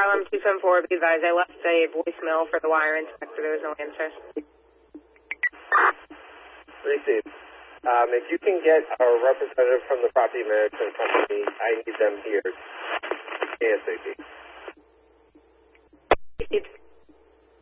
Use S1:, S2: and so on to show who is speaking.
S1: Harlem 274, be advised, I left a voicemail for the wire inspector. There was no answer.
S2: Received. If you can get our representative from the property management company, I need them here ASAP.